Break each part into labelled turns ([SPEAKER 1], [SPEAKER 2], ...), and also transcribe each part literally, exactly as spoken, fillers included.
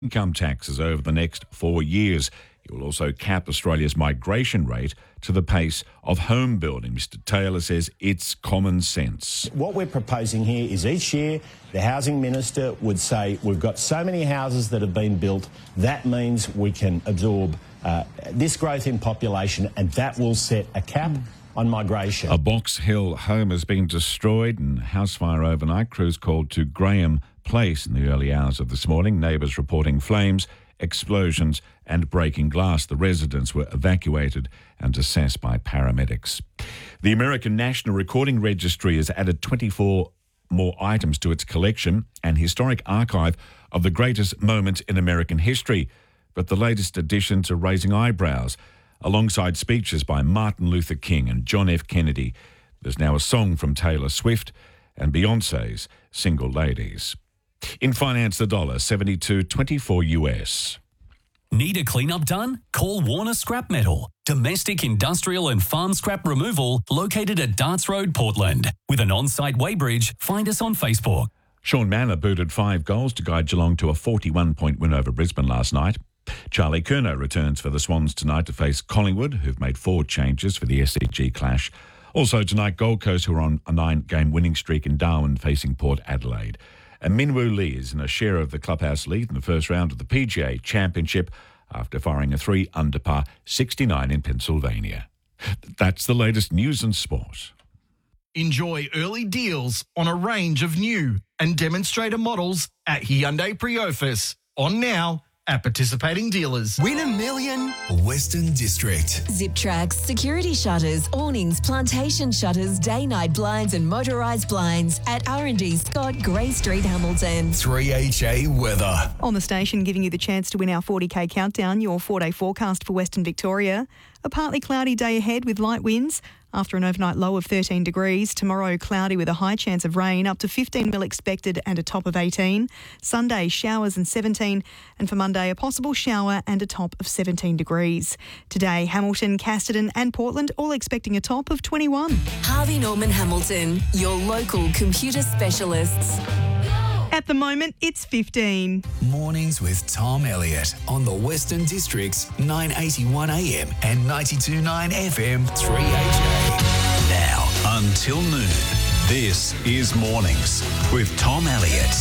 [SPEAKER 1] income taxes over the next four years. It will also cap Australia's migration rate to the pace of home building. Mister Taylor says it's common sense.
[SPEAKER 2] What we're proposing here is each year the Housing Minister would say, we've got so many houses that have been built, that means we can absorb uh, this growth in population, and that will set a cap mm. on migration.
[SPEAKER 1] A Box Hill home has been destroyed in house fire overnight. Crews called to Graham Place in the early hours of this morning. Neighbours reporting flames, explosions and breaking glass. The residents were evacuated and assessed by paramedics. The American National Recording Registry has added twenty-four more items to its collection and historic archive of the greatest moments in American history. But the latest additions are raising eyebrows. Alongside speeches by Martin Luther King and John F. Kennedy, there's now a song from Taylor Swift and Beyoncé's Single Ladies. In finance, the dollar, seventy-two twenty-four U S.
[SPEAKER 3] Need a cleanup done? Call Warner Scrap Metal. Domestic, industrial and farm scrap removal located at Darts Road, Portland. With an on-site weighbridge, find us on Facebook.
[SPEAKER 1] Sean Manor booted five goals to guide Geelong to a forty-one point win over Brisbane last night. Charlie Curnow returns for the Swans tonight to face Collingwood, who've made four changes for the S C G clash. Also tonight, Gold Coast, who are on a nine-game winning streak in Darwin, facing Port Adelaide. And Minwoo Lee is in a share of the clubhouse lead in the first round of the P G A Championship after firing a three under par sixty-nine in Pennsylvania. That's the latest news and sport.
[SPEAKER 4] Enjoy early deals on a range of new and demonstrator models at Hyundai Priofis. On now at participating dealers.
[SPEAKER 5] Win a million. Western District.
[SPEAKER 6] Zip Tracks, security shutters, awnings, plantation shutters, day-night blinds and motorised blinds at R and D Scott, Grey Street, Hamilton.
[SPEAKER 5] three H A weather.
[SPEAKER 7] On the station, giving you the chance to win our forty K countdown, your four-day forecast for Western Victoria. A partly cloudy day ahead with light winds. After an overnight low of thirteen degrees, tomorrow cloudy with a high chance of rain, up to fifteen mil expected and a top of eighteen. Sunday, showers and seventeen. And for Monday, a possible shower and a top of seventeen degrees. Today, Hamilton, Casterton and Portland all expecting a top of twenty-one.
[SPEAKER 6] Harvey Norman Hamilton, your local computer specialists.
[SPEAKER 7] At the moment, it's fifteen.
[SPEAKER 5] Mornings with Tom Elliott on the Western District's nine eighty-one A M and ninety-two point nine F M three H A. Now until noon, this is Mornings with Tom Elliott.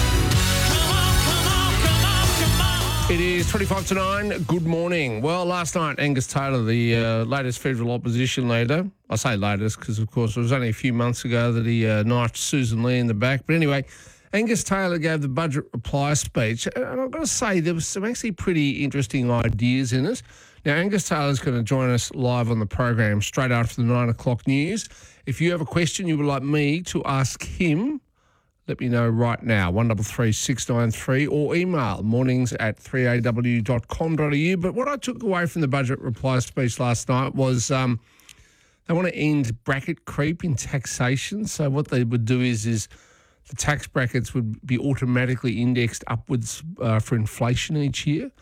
[SPEAKER 8] It is twenty-five to nine. Good morning. Well, last night, Angus Taylor, the uh, latest federal opposition leader, I say latest because, of course, it was only a few months ago that he uh, knifed Susan Lee in the back. But anyway, Angus Taylor gave the budget reply speech, and I've got to say there was some actually pretty interesting ideas in it. Now, Angus Taylor's going to join us live on the program straight after the nine o'clock news. If you have a question you would like me to ask him, let me know right now, one three three six nine three, or email mornings at three a w dot com dot a u. But what I took away from the budget reply speech last night was um, they want to end bracket creep in taxation. So what they would do is is the tax brackets would be automatically indexed upwards uh, for inflation each year.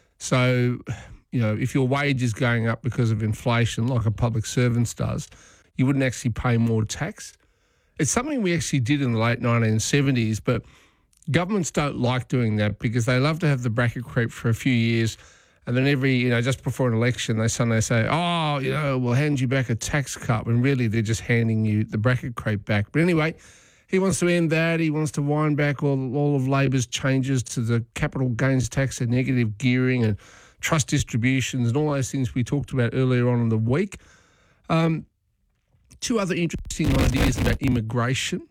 [SPEAKER 8] So, you know, if your wage is going up because of inflation, like a public servant's does, you wouldn't actually pay more tax. It's something we actually did in the late nineteen seventies, but governments don't like doing that because they love to have the bracket creep for a few years, and then every, you know, just before an election, they suddenly say, oh, you know, we'll hand you back a tax cut, when really they're just handing you the bracket creep back. But anyway, he wants to end that. He wants to wind back all, all of Labor's changes to the capital gains tax and negative gearing and trust distributions and all those things we talked about earlier on in the week. Um, two other interesting ideas about immigration.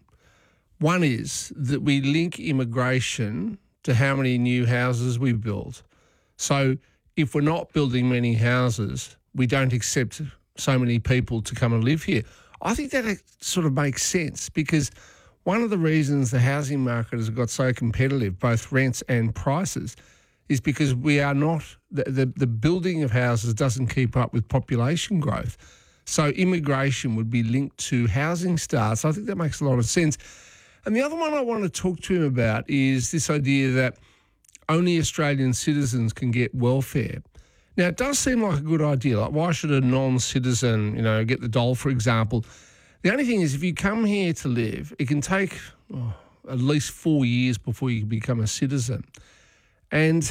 [SPEAKER 8] One is that we link immigration to how many new houses we build. So if we're not building many houses, we don't accept so many people to come and live here. I think that sort of makes sense because one of the reasons the housing market has got so competitive, both rents and prices, is because we are not, the, the, the building of houses doesn't keep up with population growth. So immigration would be linked to housing starts. I think that makes a lot of sense. And the other one I want to talk to him about is this idea that only Australian citizens can get welfare. Now, it does seem like a good idea. Like, why should a non-citizen, you know, get the dole, for example? The only thing is, if you come here to live, it can take oh, at least four years before you become a citizen. And